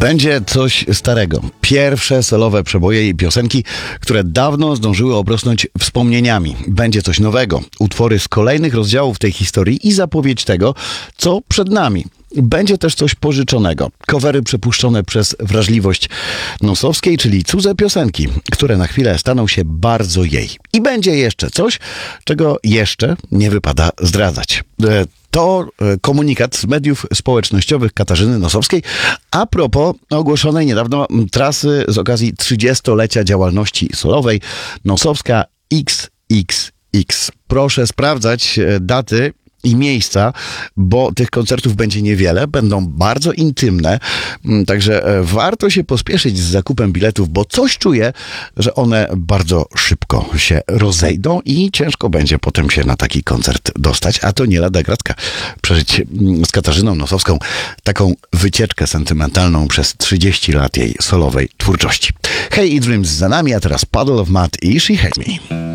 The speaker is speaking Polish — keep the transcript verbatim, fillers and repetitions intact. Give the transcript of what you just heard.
Będzie coś starego. Pierwsze solowe przeboje jej piosenki, które dawno zdążyły obrosnąć wspomnieniami. Będzie coś nowego. Utwory z kolejnych rozdziałów tej historii i zapowiedź tego, co przed nami. Będzie też coś pożyczonego. Covery przepuszczone przez wrażliwość Nosowskiej, czyli cudze piosenki, które na chwilę staną się bardzo jej. I będzie jeszcze coś, czego jeszcze nie wypada zdradzać. To komunikat z mediów społecznościowych Katarzyny Nosowskiej a propos ogłoszonej niedawno trasy z okazji trzydziestolecia działalności solowej Nosowska iks iks iks. Proszę sprawdzać daty i miejsca, bo tych koncertów będzie niewiele, będą bardzo intymne, także warto się pospieszyć z zakupem biletów, bo coś czuję, że one bardzo szybko się rozejdą i ciężko będzie potem się na taki koncert dostać, a to nie lada gratka przeżyć z Katarzyną Nosowską taką wycieczkę sentymentalną przez trzydzieści lat jej solowej twórczości. Hey, It Dreams za nami, a teraz Puddle of Mud i She Hate Me.